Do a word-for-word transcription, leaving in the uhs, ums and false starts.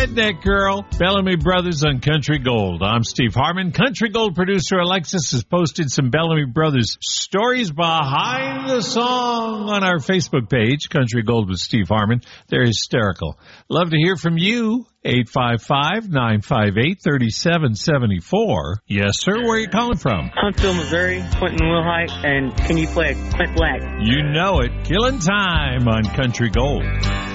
Redneck Girl, Bellamy Brothers on Country Gold. I'm Steve Harmon. Country Gold producer Alexis has posted some Bellamy Brothers stories behind the song on our Facebook page, Country Gold with Steve Harmon. They're hysterical. Love to hear from you. eight five five, nine five eight, three seven seven four. Yes, sir. Where are you calling from? Huntsville, Missouri. Quentin Wilhite. And can you play Clint Black? You know it. Killing time on Country Gold.